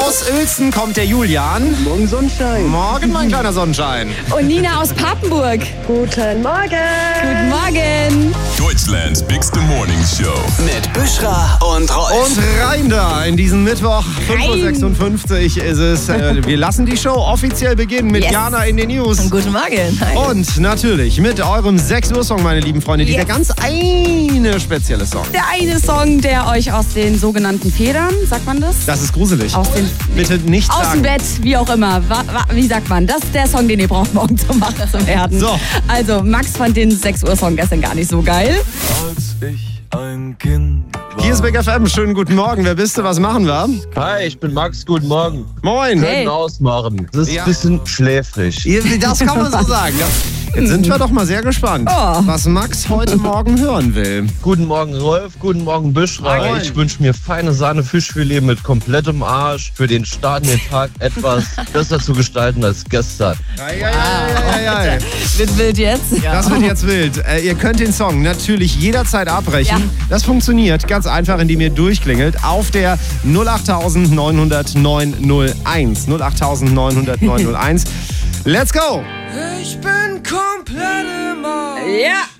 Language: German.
Aus Uelzen kommt der Julian. Morgen Sonnenschein. Morgen, mein kleiner Sonnenschein. Und Nina aus Papenburg. Guten Morgen. Guten Morgen. Deutschlands bigste Morning Show. Mit Büschra und Rolf. Und rein da in diesen Mittwoch, 5.56 Uhr ist es. Wir lassen die Show offiziell beginnen mit Yes. Jana in den News. Guten Morgen. Hi. Und natürlich mit eurem 6 Uhr Song, meine lieben Freunde. Dieser Yes. ganz eine spezielle Song. Der eine Song, der euch aus den sogenannten Federn, sagt man das? Das ist gruselig. Aus den- Bitte nicht Aus sagen. dem Bett, wie auch immer. Wie sagt man? Das ist der Song, den ihr braucht, morgen zum Wach zu werden. So. Also, Max fand den 6 Uhr Song gestern gar nicht so geil. Als ich ein Kind war. Hier ist Big FM. Schönen guten Morgen. Wer bist du? Was machen wir? Hi, ich bin Max, guten Morgen. Moin. Hey. Können ausmachen. Das ist Ja. ein bisschen schläfrig. Das kann man so sagen. Ja. Jetzt sind wir doch mal sehr gespannt, Oh. was Max heute Morgen hören will. Guten Morgen Rolf, guten Morgen Büschra. Moin. Ich wünsche mir feine Sahne Fischfilet mit komplettem Arsch für den Start in den Tag etwas besser zu gestalten als gestern. Ei. Wird wild jetzt. Das wird jetzt wild. Ihr könnt den Song natürlich jederzeit abbrechen. Ja. Das funktioniert ganz einfach, indem ihr durchklingelt auf der 08900 901. 08900 901. Let's go! Ich bin komplett im Arsch. Ja.